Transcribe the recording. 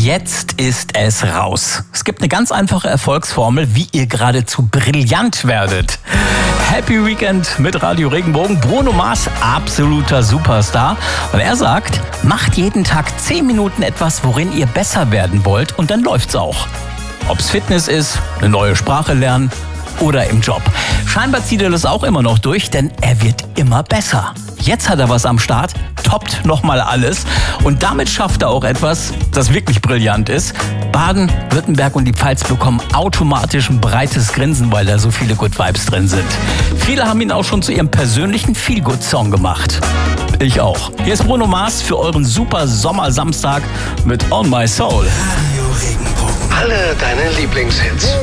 Jetzt ist es raus. Es gibt eine ganz einfache Erfolgsformel, wie ihr geradezu brillant werdet. Happy Weekend mit Radio Regenbogen. Bruno Mars, absoluter Superstar. Und er sagt, macht jeden Tag 10 Minuten etwas, worin ihr besser werden wollt, und dann läuft's auch. Ob's Fitness ist, eine neue Sprache lernen oder im Job. Scheinbar zieht er das auch immer noch durch, denn er wird immer besser. Jetzt hat er was am Start, toppt nochmal alles, und damit schafft er auch etwas, das wirklich brillant ist. Baden, Württemberg und die Pfalz bekommen automatisch ein breites Grinsen, weil da so viele Good Vibes drin sind. Viele haben ihn auch schon zu ihrem persönlichen Feel-Good-Song gemacht. Ich auch. Hier ist Bruno Mars für euren super Sommersamstag mit On My Soul. Radio Regenbogen. Alle deine Lieblingshits.